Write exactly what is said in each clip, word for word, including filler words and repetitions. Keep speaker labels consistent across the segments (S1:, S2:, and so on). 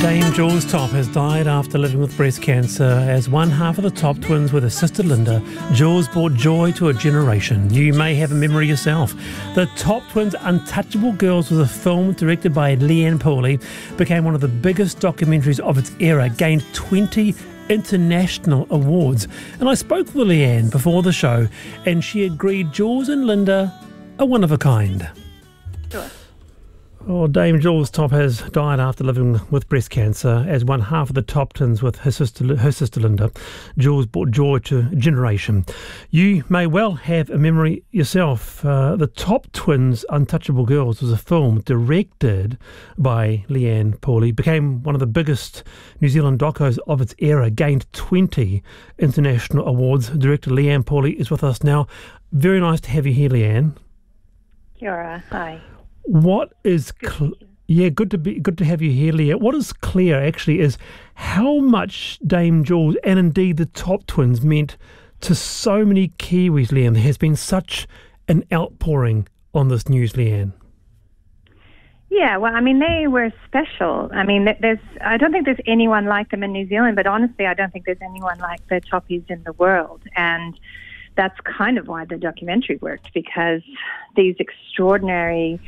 S1: Dame Jules Top has died after living with breast cancer. As one half of the Top Twins with her sister Linda, Jules brought joy to a generation. You may have a memory yourself. The Top Twins' Untouchable Girls was a film directed by Leanne Pooley, became one of the biggest documentaries of its era, gained twenty international awards. And I spoke with Leanne before the show, and she agreed Jules and Linda are one of a kind.
S2: Sure.
S1: Oh, Dame Jules Top has died after living with breast cancer. As one half of the Top Twins with her sister, her sister Linda, Jules brought joy to a generation. You may well have a memory yourself. Uh, the Top Twins' Untouchable Girls was a film directed by Leanne Pooley, became one of the biggest New Zealand docos of its era, gained twenty international awards. Director Leanne Pooley is with us now. Very nice to have you here, Leanne.
S2: Kia ora. Hi.
S1: What is cl- yeah, good to be good to have you here, Leah. What is clear actually is how much Dame Jules and indeed the Top Twins meant to so many Kiwis, Leanne. There has been such an outpouring on this news, Leanne.
S2: Yeah, well, I mean, they were special. I mean, there's I don't think there's anyone like them in New Zealand, but honestly, I don't think there's anyone like the Toppies in the world. And that's kind of why the documentary worked, because these extraordinary,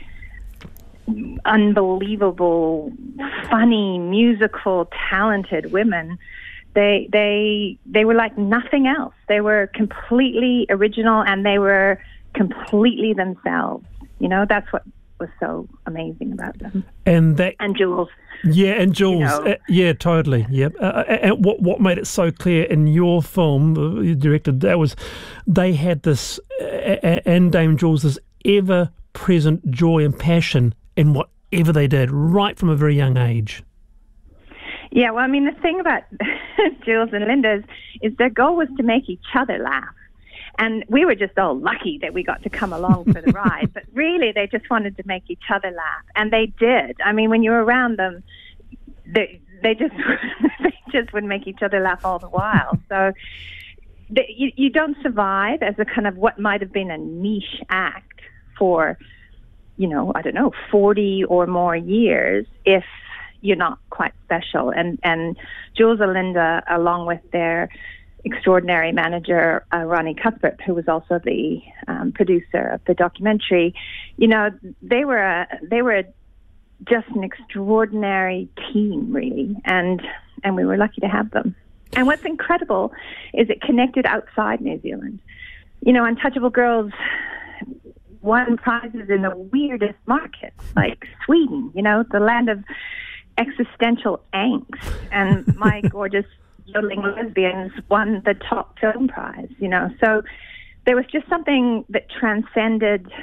S2: unbelievable, funny, musical, talented women, they they they were like nothing else. They were completely original, and they were completely themselves. You know, that's what was so amazing about them.
S1: And that
S2: and Jules.
S1: Yeah, and Jules. You know. uh, yeah, totally. Yep. Uh, and what what made it so clear in your film, uh, you directed, that was they had this, uh, and Dame Jules, this ever-present joy and passion in whatever they did, right from a very young age.
S2: Yeah, well, I mean, the thing about Jules and Linda's is their goal was to make each other laugh. And we were just all lucky that we got to come along for the ride. But really, they just wanted to make each other laugh. And they did. I mean, when you were around them, they, they just they just would make each other laugh all the while. So they, you, you don't survive as a kind of what might have been a niche act for, you know, I don't know, forty or more years if you're not quite special. And, and Jules and Linda, along with their extraordinary manager, uh, Ronnie Cuthbert, who was also the um, producer of the documentary, you know, they were a, they were just an extraordinary team, really, and and we were lucky to have them. And what's incredible is it connected outside New Zealand. You know, Untouchable Girls won prizes in the weirdest markets, like Sweden, you know, the land of existential angst, and my gorgeous Yodeling Lesbians won the top film prize, you know. So there was just something that transcended,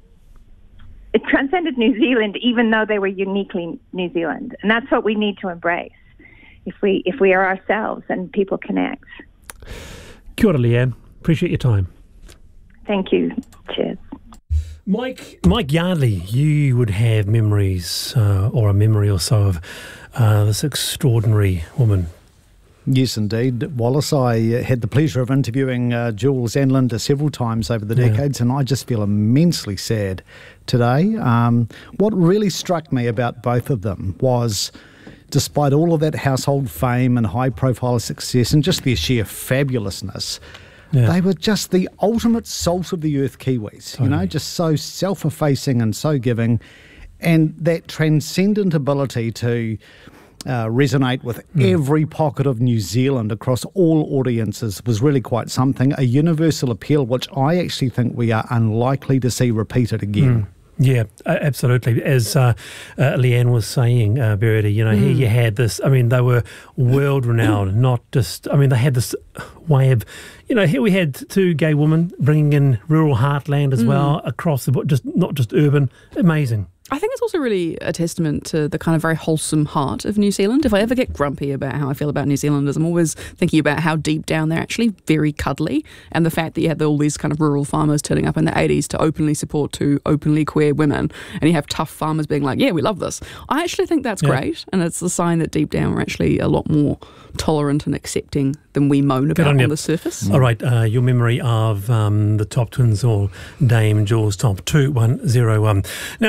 S2: it transcended New Zealand, even though they were uniquely New Zealand. And that's what we need to embrace if we if we are ourselves and people connect.
S1: Kia ora, Leanne. Appreciate your time.
S2: Thank you. Cheers.
S1: Mike Mike Yardley, you would have memories, uh, or a memory or so of uh, this extraordinary woman.
S3: Yes, indeed, Wallace. I had the pleasure of interviewing uh, Jules and Linda several times over the
S1: Yeah.
S3: decades, and I just feel immensely sad today. Um, what really struck me about both of them was, despite all of that household fame and high-profile success and just their sheer fabulousness,
S1: Yeah.
S3: they were just the ultimate salt-of-the-earth Kiwis,
S1: Totally.
S3: you know, just so self-effacing and so giving, and that transcendent ability to Uh, resonate with mm. every pocket of New Zealand across all audiences was really quite something, a universal appeal which I actually think we are unlikely to see repeated again.
S1: Mm. Yeah, uh, absolutely. As uh, uh, Leanne was saying, uh, Verity, you know, mm. here you had this, I mean, they were world-renowned, not just, I mean, they had this way of, you know, here we had two gay women bringing in rural heartland as mm. well, across the, just not just urban, amazing.
S4: I think it's also really a testament to the kind of very wholesome heart of New Zealand. If I ever get grumpy about how I feel about New Zealanders, I'm always thinking about how deep down they're actually very cuddly, and the fact that you had all these kind of rural farmers turning up in the eighties to openly support two openly queer women, and you have tough farmers being like, yeah, we love this. I actually think that's
S1: yeah.
S4: great, and it's a sign that deep down we're actually a lot more tolerant and accepting than we moan about on, on the surface.
S1: Mm. All right, uh, your memory of um, the Top Twins or Dame Jules Top, two one zero one. Now, to the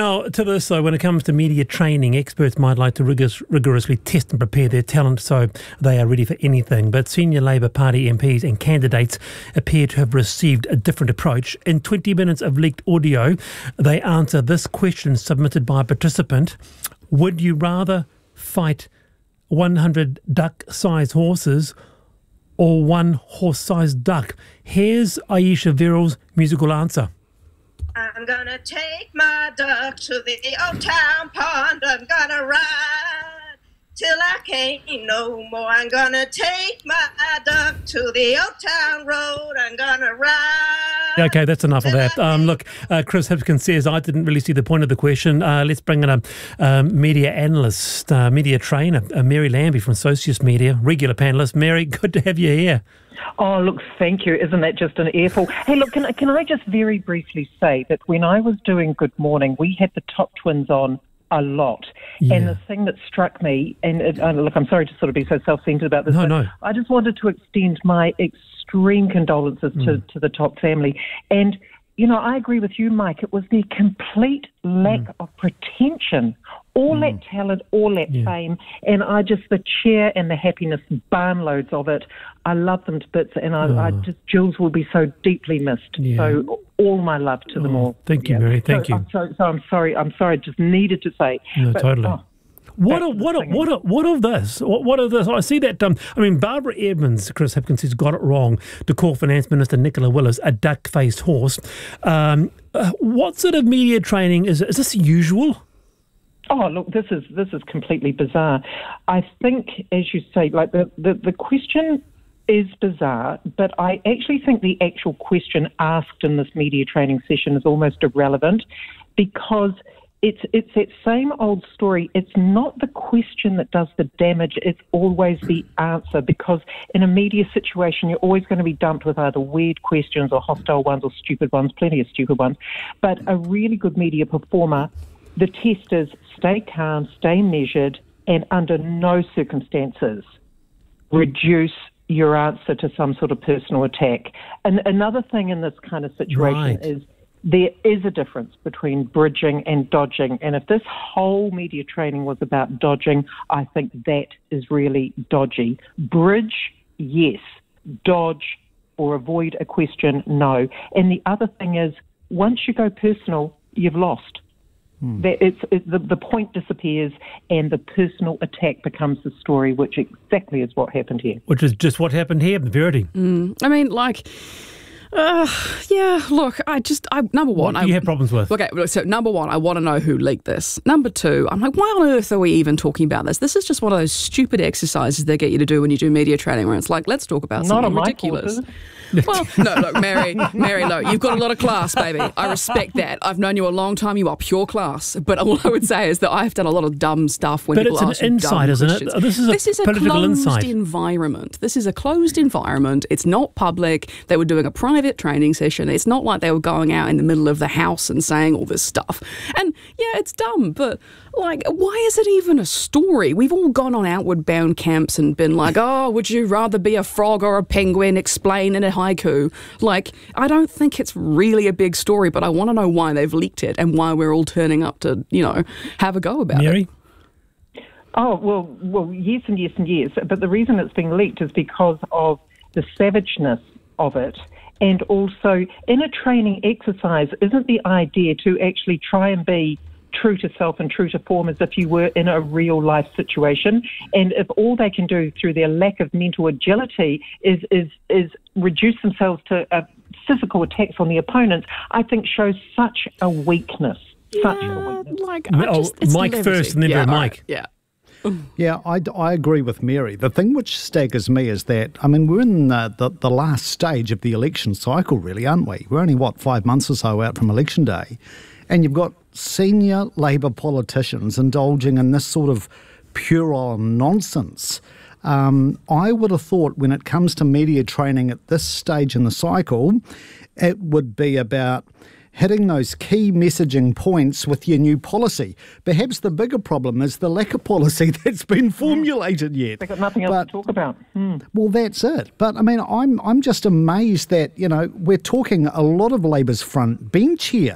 S1: this, though, when it comes to media training, experts might like to rigorous, rigorously test and prepare their talent so they are ready for anything. But senior Labour Party M Ps and candidates appear to have received a different approach. In twenty minutes of leaked audio, they answer this question submitted by a participant. Would you rather fight one hundred duck-sized horses or one horse-sized duck? Here's Aisha Verrill's musical answer.
S5: I'm gonna take my duck to the old town pond. I'm gonna ride till I can't no more. I'm gonna take my duck to the old town road. I'm gonna ride.
S1: Okay, that's enough of that. Um, look, uh, Chris Hipkins says, I didn't really see the point of the question. Uh, let's bring in a um, media analyst, uh, media trainer, uh, Mary Lambie from Socius Media, regular panellist. Mary, good to have you here.
S6: Oh, look, thank you. Isn't that just an earful? Hey, look, can, can I just very briefly say that when I was doing Good Morning, we had the Top Twins on a lot. Yeah. And the thing that struck me, and it, uh, look, I'm sorry to sort of be so self-centered about this,
S1: no,
S6: but
S1: no.
S6: I just wanted to extend my extreme condolences mm. to, to the Top family. And, you know, I agree with you, Mike. It was the complete lack mm. of pretension. All mm. that talent, all that yeah. fame, and I just, the cheer and the happiness, barnloads of it, I love them to bits, and I, oh. I just, Jules will be so deeply missed. Yeah. So all my love to them
S1: oh,
S6: all.
S1: Thank you, yeah. Mary, thank
S6: so,
S1: you.
S6: I'm so, so I'm sorry, I'm sorry, just needed to say.
S1: No,
S6: but,
S1: totally.
S6: Oh,
S1: What of, what, of, what, of, what of this? What, what of this? I see that, um, I mean, Barbara Edmonds, Chris Hipkins, has got it wrong to call Finance Minister Nicola Willis a duck-faced horse. Um, uh, what sort of media training is it? Is this usual?
S6: Oh, look, this is this is completely bizarre. I think, as you say, like the, the, the question is bizarre, but I actually think the actual question asked in this media training session is almost irrelevant because It's it's that same old story. It's not the question that does the damage. It's always the answer, because in a media situation, you're always going to be dumped with either weird questions or hostile ones or stupid ones, plenty of stupid ones. But a really good media performer, the test is stay calm, stay measured, and under no circumstances reduce your answer to some sort of personal attack. And another thing in this kind of situation
S1: right.
S6: is there is a difference between bridging and dodging. And if this whole media training was about dodging, I think that is really dodgy. Bridge, yes. Dodge or avoid a question, no. And the other thing is, once you go personal, you've lost. Hmm. That it's, it, the, the point disappears and the personal attack becomes the story, which exactly is what happened here.
S1: Which is just what happened here, Verity.
S4: Mm, I mean, like... Uh, yeah, look, I just, I number one...
S1: What do you
S4: I,
S1: have problems with?
S4: Okay, so number one, I want to know who leaked this. Number two, I'm like, why on earth are we even talking about this? This is just one of those stupid exercises they get you to do when you do media training, where it's like, let's talk about
S6: Not
S4: something ridiculous. Well, no, look, Mary, Mary, look, you've got a lot of class, baby. I respect that. I've known you a long time. You are pure class. But all I would say is that I've done a lot of dumb stuff when
S1: but
S4: people
S1: it's
S4: ask
S1: an insight,
S4: dumb
S1: isn't
S4: questions.
S1: it? This is a
S4: this is a
S1: political
S4: closed
S1: insight.
S4: environment. This is a closed environment. It's not public. They were doing a private training session. It's not like they were going out in the middle of the house and saying all this stuff. And yeah, it's dumb, but like, why is it even a story? We've all gone on outward bound camps and been like, oh, would you rather be a frog or a penguin? Explain in a haiku. Like, I don't think it's really a big story, but I want to know why they've leaked it and why we're all turning up to, you know, have a go about
S1: Mary?
S4: it.
S6: Oh, well, well, yes and yes and yes. But the reason it's being leaked is because of the savageness of it. And also, in a training exercise, isn't the idea to actually try and be true to self and true to form as if you were in a real life situation? And if all they can do through their lack of mental agility is is is reduce themselves to uh, physical attacks on the opponents, I think shows such a weakness. Such
S4: yeah,
S6: a weakness.
S4: Like, I just,
S1: oh, Mike
S4: levity.
S1: first and then
S4: yeah,
S1: Mike.
S4: Right, yeah.
S3: Yeah, I, I agree with Mary. The thing which staggers me is that, I mean, we're in the, the, the last stage of the election cycle, really, aren't we? We're only, what, five months or so out from election day, and you've got senior Labour politicians indulging in this sort of puerile nonsense. Um, I would have thought when it comes to media training at this stage in the cycle, it would be about hitting those key messaging points with your new policy. Perhaps the bigger problem is the lack of policy that's been formulated yet.
S6: They've got nothing else
S3: but,
S6: to talk about. Hmm.
S3: Well, that's it. But, I mean, I'm I'm just amazed that, you know, we're talking a lot of Labour's front bench here.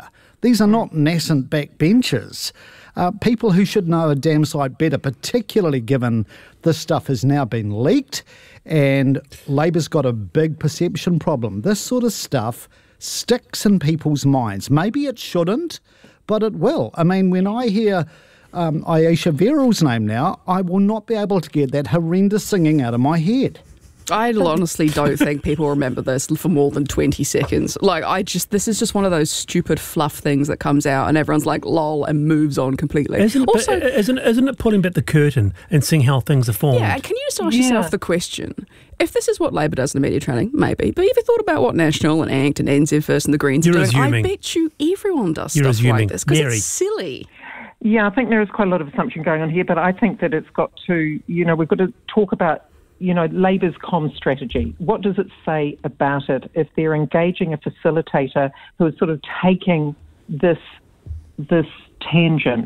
S3: These are not nascent backbenchers. Uh, people who should know a damn sight better, particularly given this stuff has now been leaked and Labor's got a big perception problem. This sort of stuff sticks in people's minds. Maybe it shouldn't, but it will. I mean, when I hear um, Ayesha Verrill's name now, I will not be able to get that horrendous singing out of my head.
S4: I honestly don't think people remember this for more than twenty seconds. Like, I just, this is just one of those stupid fluff things that comes out and everyone's like, lol, and moves on completely.
S1: Isn't, also, but isn't, isn't it pulling back the curtain and seeing how things are formed?
S4: Yeah, can you just ask
S6: yeah.
S4: yourself the question, if this is what Labor does in the media training, maybe, but have you thought about what National and A C T and N Z First and the Greens
S1: You're
S4: are doing?
S1: assuming.
S4: I bet you everyone does
S1: You're
S4: stuff
S1: assuming.
S4: like this because
S1: Mary.
S4: it's silly.
S6: Yeah, I think there is quite a lot of assumption going on here, but I think that it's got to, you know, we've got to talk about, you know, Labor's comm strategy. What does it say about it if they're engaging a facilitator who is sort of taking this this tangent?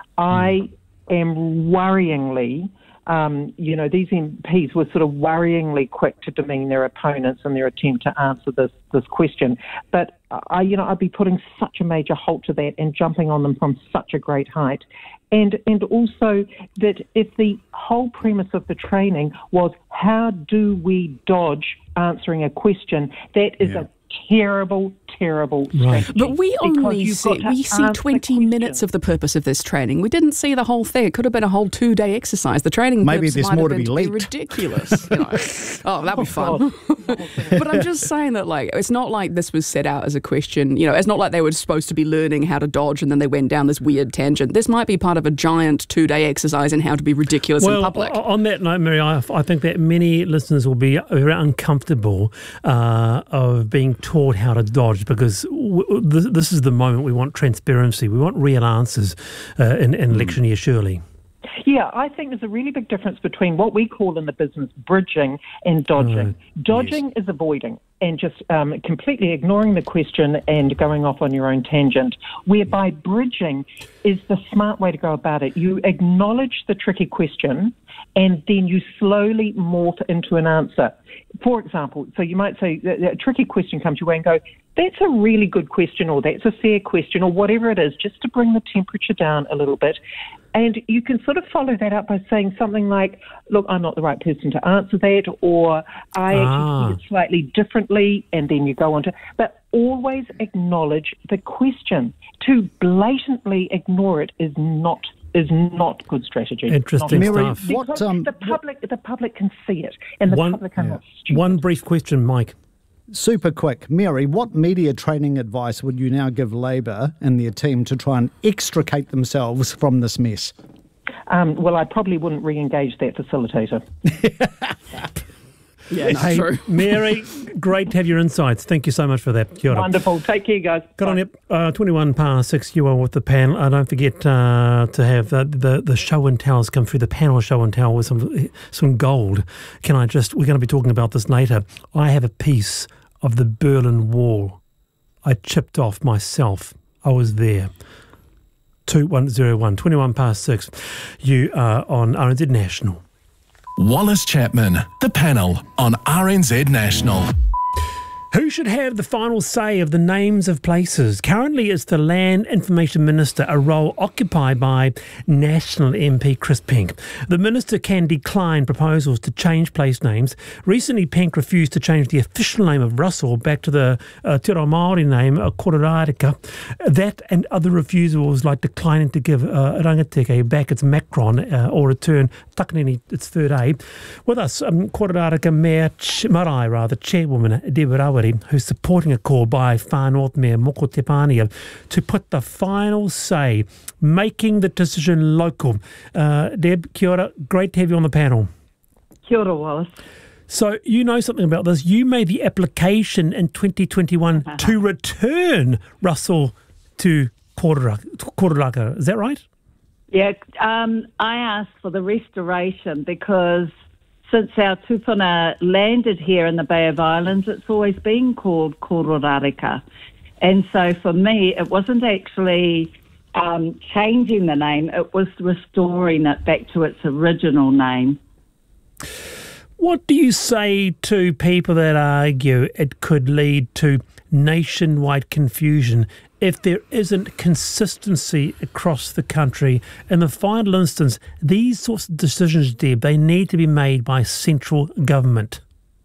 S6: I am worryingly, um, you know, these M Ps were sort of worryingly quick to demean their opponents in their attempt to answer this this question. But I, you know, I'd be putting such a major halt to that and jumping on them from such a great height. And and also that if the whole premise of the training was how do we dodge answering a question, that is yeah. a terrible, terrible
S1: right.
S6: strategy.
S4: But we only see, we see twenty minutes of the purpose of this training. We didn't see the whole thing. It could have been a whole two-day exercise. The training
S3: Maybe there's
S4: might
S3: more
S4: have
S3: to
S4: been
S3: be
S4: to
S3: leaked.
S4: be ridiculous. You know. Oh, that'd be fun. But I'm just saying that, like, it's not like this was set out as a question. You know, it's not like they were supposed to be learning how to dodge and then they went down this weird tangent. This might be part of a giant two-day exercise in how to be ridiculous
S1: well,
S4: in public.
S1: On that note, Mary, I, I think that many listeners will be very uncomfortable uh, of being taught how to dodge because w- th- this is the moment we want transparency. We want real answers uh, in, in election year, surely.
S6: Yeah, I think there's a really big difference between what we call in the business bridging and dodging.
S1: Uh,
S6: dodging
S1: yes.
S6: is avoiding and just um, completely ignoring the question and going off on your own tangent, whereby bridging is the smart way to go about it. You acknowledge the tricky question and then you slowly morph into an answer. For example, so you might say a tricky question comes your way and go, that's a really good question or that's a fair question or whatever it is, just to bring the temperature down a little bit. And you can sort of follow that up by saying something like, look, I'm not the right person to answer that, or I
S1: ah.
S6: actually see it slightly differently, and then you go on to, but always acknowledge the question. To blatantly ignore it is not is not good strategy.
S1: Interesting
S6: not
S3: Mary,
S1: stuff.
S3: what, um,
S6: the public the public can see it, and the
S1: One-
S6: public are
S3: yeah.
S6: not stupid.
S1: One brief question, Mike.
S3: Super quick. Mary, what media training advice would you now give Labor and their team to try and extricate themselves from this mess?
S6: Um, well, I probably wouldn't re-engage that facilitator.
S4: Yeah, no,
S1: Hey,
S4: true.
S1: Mary, great to have your insights. Thank you so much for that. Kia ora.
S6: Wonderful. Take care, guys.
S1: Good on
S6: Bye.
S1: you. Uh, twenty-one past six, you are with the panel. Uh, don't forget uh, to have uh, the the show and tells come through, the panel show and tell with some some gold. Can I just, we're going to be talking about this later. I have a piece of the Berlin Wall. I chipped off myself. I was there. two one zero one, twenty-one past six. You are on R N Z National.
S7: Wallace Chapman, the panel on R N Z National.
S1: Who should have the final say of the names of places? Currently, it's the Land Information Minister, a role occupied by National M P Chris Penk. The Minister can decline proposals to change place names. Recently, Penk refused to change the official name of Russell back to the uh, Te Reo Māori name, uh, Kororareka. That and other refusals, like declining to give uh, Rangateke back its Macron uh, or return Takanini its third A. With us, um, Kororareka Mayor, Ch- Marae rather, Chairwoman Deborah Rawari, who's supporting a call by Far North Mayor Moko Te Pānea to put the final say, making the decision local. Uh, Deb, kia ora, great to have you on the panel.
S8: Kia ora, Wallace.
S1: So you know something about this. You made the application in twenty twenty-one uh-huh. to return Russell to Kororareka. Is that right?
S8: Yeah, um, I asked for the restoration because since our tupuna landed here in the Bay of Islands, it's always been called Kororareka. And so for me, it wasn't actually um, changing the name, it was restoring it back to its original name.
S1: What do you say to people that argue it could lead to nationwide confusion if there isn't consistency across the country. In the final instance, these sorts of decisions, Deb, they need to be made by central government.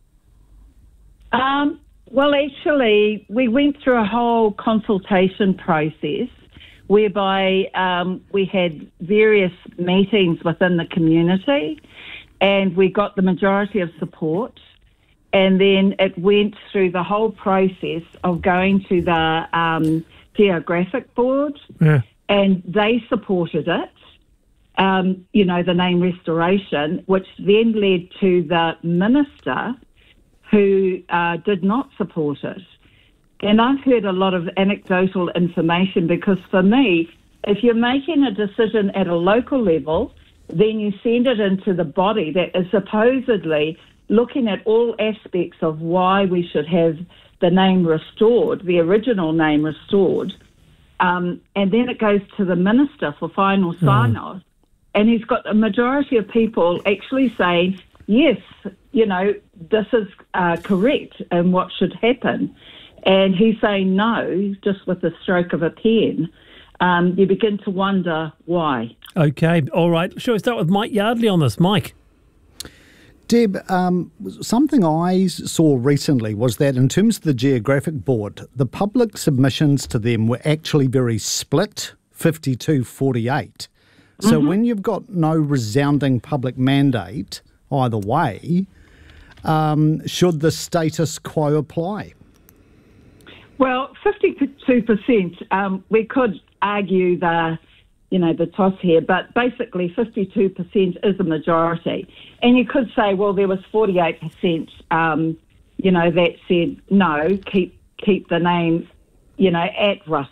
S8: Um, well, actually, we went through a whole consultation process whereby um, we had various meetings within the community, and we got the majority of support. And then it went through the whole process of going to the um, Geographic Board,
S1: yeah.
S8: and they supported it, um, you know, the name restoration, which then led to the minister who uh, did not support it. And I've heard a lot of anecdotal information because for me, if you're making a decision at a local level, then you send it into the body that is supposedly looking at all aspects of why we should have the name restored, the original name restored, um, and then it goes to the minister for final sign-off. Mm. And he's got a majority of people actually saying, yes, you know, this is uh, correct and what should happen. And he's saying no, just with the stroke of a pen. Um, you begin to wonder why.
S1: Okay, all right. Shall we start with Mike Yardley on this? Mike?
S3: Deb, um, something I saw recently was that in terms of the Geographic Board, the public submissions to them were actually very split, fifty-two forty-eight. So mm-hmm. when you've got no resounding public mandate either way, um, should the status quo apply?
S8: Well, fifty-two percent, um, we could argue the, you know, the toss here, but basically fifty-two percent is a majority. And you could say, well, there was forty-eight percent, um, you know, that said, no, keep keep the name, you know, at risk.